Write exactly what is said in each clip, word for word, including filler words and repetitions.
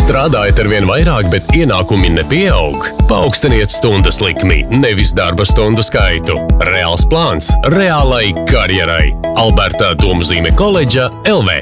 Strādājat ar vien vairāk, bet ienākumi nepieaug? Paaugstiniet stundas likmi, nevis darba stundu skaitu. Reāls plāns reālai karjerai. Alberta Domzīme koledža L V.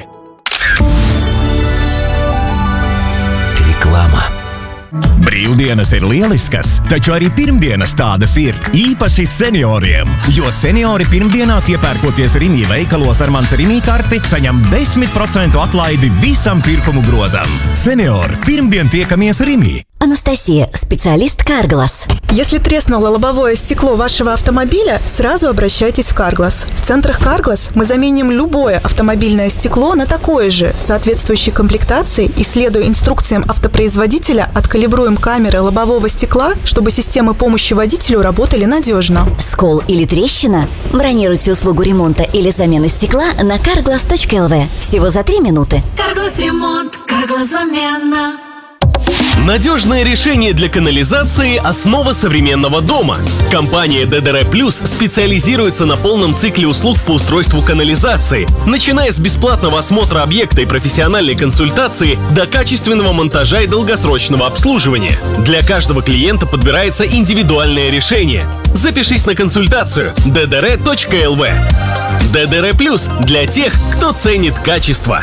Reklāma. Brīvdienas ir lieliskas, taču arī pirmdienas tādas ir, īpaši senioriem. Jo seniori pirmdienās iepērkoties Rimi veikalos ar mans Rimi karti, saņem desmit procentu atlaidi visam pirkumu grozam. Seniori, pirmdien tiekamies Rimi. Анастасия, специалист Carglass. Если треснуло лобовое стекло вашего автомобиля, сразу обращайтесь в Carglass. В центрах Carglass мы заменим любое автомобильное стекло на такое же, соответствующей комплектации, и, следуя инструкциям автопроизводителя, откалибруем камеры лобового стекла, чтобы системы помощи водителю работали надежно. Скол или трещина? Бронируйте услугу ремонта или замены стекла на carglass точка эл ви. Всего за три минуты. Carglass ремонт, Carglass замена. Надежное решение для канализации – основа современного дома. Компания ди ди эр Plus специализируется на полном цикле услуг по устройству канализации, начиная с бесплатного осмотра объекта и профессиональной консультации до качественного монтажа и долгосрочного обслуживания. Для каждого клиента подбирается индивидуальное решение. Запишись на консультацию ди ди эр точка эл ви. ди ди эр Plus для тех, кто ценит качество.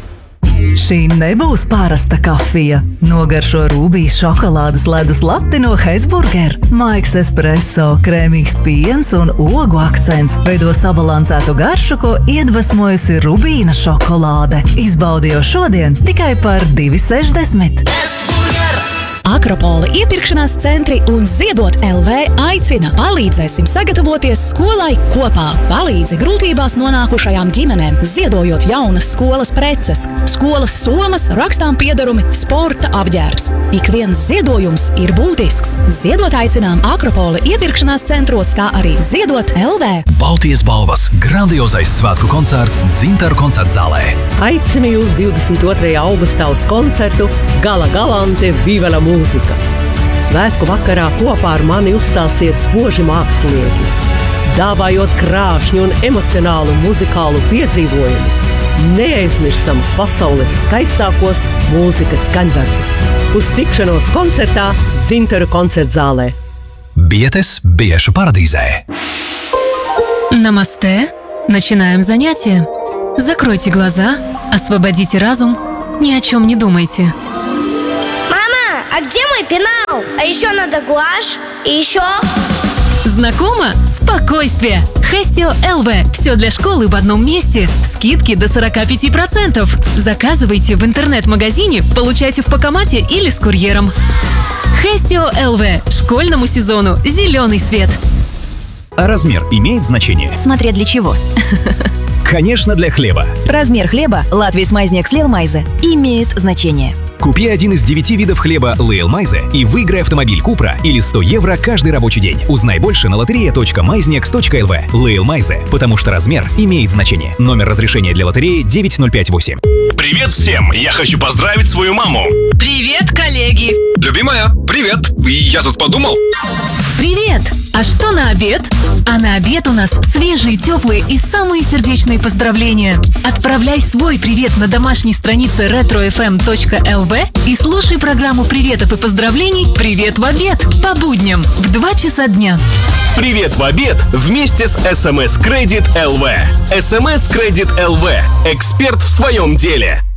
Šī nebūs parasta kafija. Nogaršo rūbijas šokolādes ledus lati no Hesburger. Maiks espresso, krēmīgs piens un ogu akcents veido sabalansētu garšu, ko iedvesmojusi rubīna šokolāde. Izbaudi jau šodien tikai par divi sešdesmit. Akropola iepirkšanās centri un Ziedot L V aicina palīdzēsim sagatavoties skolai kopā. Palīdzi grūtībās nonākušajām ģimenēm, ziedojot jaunas skolas preces, skolas somas, rakstām piedarumi, sporta apģērbs. Ik viens ziedojums ir būtisks. Ziedot aicinām Akropola iepirkšanās centros, kā arī Ziedot L V. Baltijas balvas grandiozais svētku koncerts Dzintaru koncertzālē. Aicinu jūs divdesmit otrajā augustā uz koncertu Gala Galante Viva la Mūzika. Svētku vakarā kopā ar mani uzstāsies spoži mākslinieki, dāvājot krāšņu un emocionālu muzikālu piedzīvojumu, neaizmirstamus pasaules skaistākos mūzikas skaņdarbus. Uz tikšanos koncertā Dzintaru koncertzālē. Bietes biešu paradīzē. Намасте. Начинаем занятие. Закройте глаза, освободите разум, ни о чем не думайте. А где мой пенал? А еще надо гуашь. И еще... Знакомо? Спокойствие! Hestio эл ви. Все для школы в одном месте. Скидки до сорок пять процентов. Заказывайте в интернет-магазине, получайте в Покомате или с курьером. Hestio эл ви. Школьному сезону зеленый свет. А размер имеет значение? Смотря для чего. Конечно, для хлеба. Размер хлеба Латвийс Майзнек Лейл Майзе имеет значение. Купи один из девяти видов хлеба Лейл Майзе и выиграй автомобиль Купра или сто евро каждый рабочий день. Узнай больше на лотерея точка майзнекс точка эл ви. Лейл Майзе, потому что размер имеет значение. Номер разрешения для лотереи девять ноль пять восемь. Привет всем! Я хочу поздравить свою маму. Привет, коллеги! Любимая, привет! Я тут подумал. Привет! А что на обед? А на обед у нас свежие, теплые и самые сердечные поздравления. Отправляй свой привет на домашней странице ретро эф эм точка эл ви и слушай программу приветов и поздравлений «Привет в обед» по будням в два часа дня. Привет в обед вместе с эс эм эс Credit эл ви. эс эм эс Credit эл ви. Эксперт в своем деле.